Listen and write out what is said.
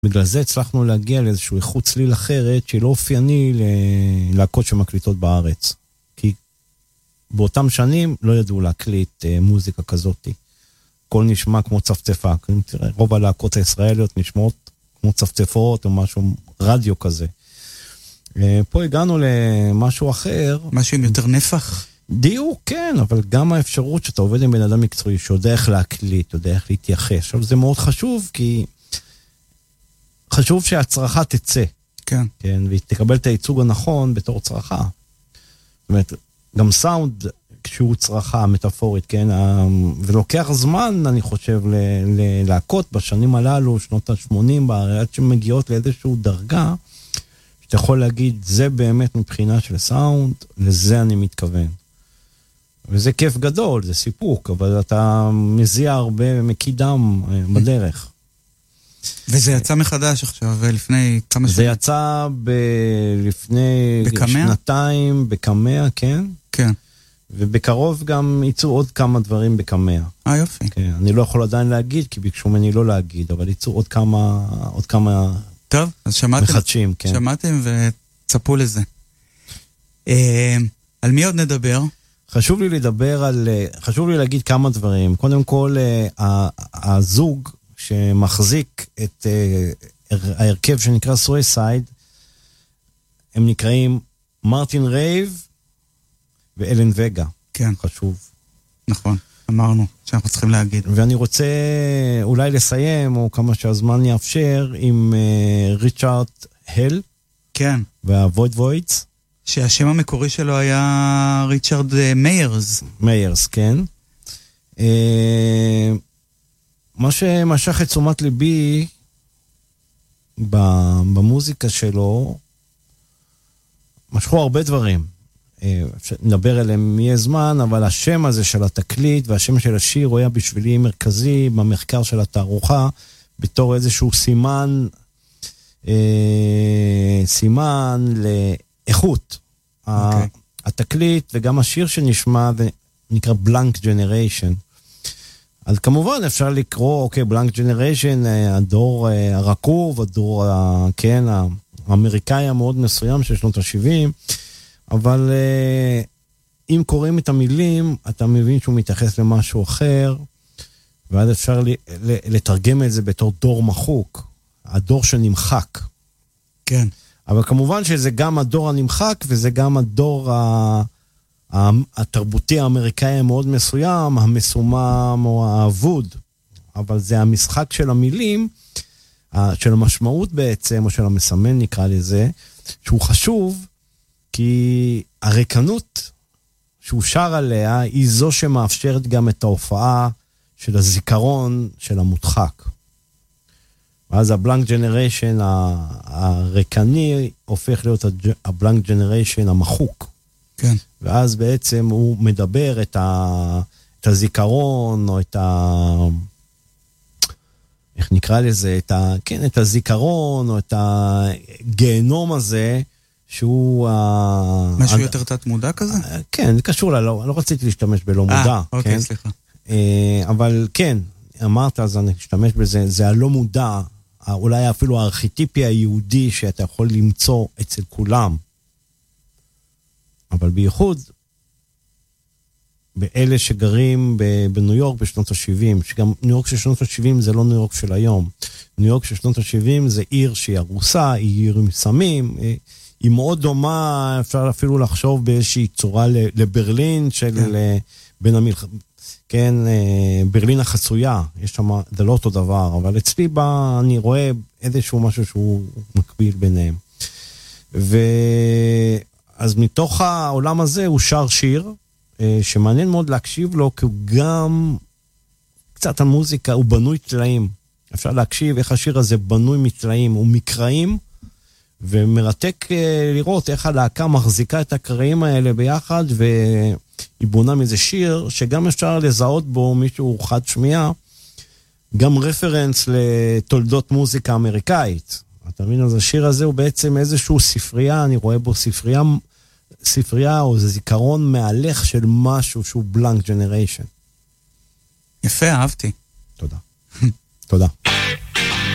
בגלל זה הצלחנו להגיע לאיזשהו איכות צליל אחרת, שלא אופייני ללהקות שמקליטות בארץ. כי באותם שנים לא ידעו להקליט מוזיקה כזאת. הכל נשמע כמו צפצפה. תראה, רוב הלהקות הישראליות נשמעות כמו צפצפות או משהו, רדיו כזה. פה הגענו למשהו אחר. משהו עם יותר נפח? דיוק, כן, אבל גם האפשרות שאתה עובד עם בן אדם מקצועי, שיודע איך להקליט, יודע איך להתייחס. עכשיו, זה מאוד חשוב, כי חשוב שהצרחה תצא. כן. כן, והיא תקבל את הייצוג הנכון בתור צרחה. זאת אומרת, גם סאונד, כשהוא צרחה מטאפורית, כן, ולוקח זמן, אני חושב, להקות בשנים הללו, שנות ה-80, עד שמגיעות לאיזשהו דרגה, שאתה יכול להגיד, זה באמת מבחינה של סאונד, לזה אני מתכוון. וזה כיף גדול, זה סיפוק, אבל אתה מזיע הרבה מקידם בדרך. וזה יצא מחדש עכשיו, לפני כמה שנים? זה יצא לפני שנתיים, בקמע, כן? כן. ובקרוב גם יצאו עוד כמה דברים בקמע. יופי. כן, אני לא יכול עדיין להגיד, כי ביקשו ממני לא להגיד, אבל יצאו עוד כמה טוב, אז מחדשים, כן. שמעתם וצפו לזה. על מי עוד נדבר? חשוב לי להגיד כמה דברים. קודם כל, הזוג שמחזיק את ההרכב שנקרא סויסייד, הם נקראים מרטין רייב ואלן וגה. כן. חשוב. נכון, אמרנו שאנחנו צריכים להגיד. ואני רוצה אולי לסיים, או כמה שהזמן יאפשר, עם ריצ'רד הל. כן. והוויד ווידס. שהשם המקורי שלו היה ריצ'רד מיירס. מיירס, כן. מה שמשך את תשומת ליבי במוזיקה שלו, משכו הרבה דברים. נדבר עליהם מי זמן, אבל השם הזה של התקליט והשם של השיר הוא היה בשבילי מרכזי במחקר של התערוכה, בתור איזשהו סימן לאיכות. התקליט וגם השיר שנשמע נקרא בלנק ג'נריישן. אז כמובן אפשר לקרוא, בלנק ג'נריישן, הדור הרקוב, הדור, כן, האמריקאי המאוד מסוים של שנות ה-70, אבל אם קוראים את המילים, אתה מבין שהוא מתייחס למשהו אחר, ואז אפשר לתרגם את זה בתור דור מחוק, הדור שנמחק. כן. אבל כמובן שזה גם הדור הנמחק, וזה גם הדור התרבותי האמריקאי המאוד מסוים, המסומם או האבוד. אבל זה המשחק של המילים, של המשמעות בעצם, או של המסמן נקרא לזה, שהוא חשוב, כי הריקנות שהוא שר עליה, היא זו שמאפשרת גם את ההופעה של הזיכרון של המודחק. ואז הבלנק ג'נריישן הריקני הופך להיות הבלנק ג'נריישן המחוק. כן. ואז בעצם הוא מדבר את הזיכרון, או איך נקרא לזה, את הזיכרון, או את הגיהנום הזה, שהוא משהו יותר תת מודע כזה? כן, זה קשור לה, לא רציתי להשתמש בלא מודע. אוקיי, סליחה. אבל כן, אמרת, אז אני אשתמש בזה, זה הלא מודע, אולי אפילו הארכיטיפי היהודי שאתה יכול למצוא אצל כולם. אבל בייחוד, באלה שגרים בניו יורק בשנות ה-70, שגם ניו יורק של שנות ה-70 זה לא ניו יורק של היום. ניו יורק של שנות ה-70 זה עיר שהיא הרוסה, היא עיר עם סמים, היא מאוד דומה, אפשר אפילו לחשוב באיזושהי צורה לברלין של בין כן, ברלין החצויה, יש שם, זה לא אותו דבר, אבל אצלי אני רואה איזשהו משהו שהוא מקביל ביניהם. אז מתוך העולם הזה הוא שר שיר, שמעניין מאוד להקשיב לו, כי הוא גם קצת המוזיקה, הוא בנוי תלאים. אפשר להקשיב איך השיר הזה בנוי מתלאים, הוא מקראים, ומרתק לראות איך הלהקה מחזיקה את הקראים האלה ביחד, והיא בונה מזה שיר, שגם אפשר לזהות בו מישהו חד שמיעה, גם רפרנס לתולדות מוזיקה אמריקאית. אתה מבין, אז השיר הזה הוא בעצם איזשהו ספרייה, אני רואה בו ספרייה או זה זיכרון מהלך של משהו שהוא בלנק ג'נריישן. יפה, אהבתי. תודה. תודה.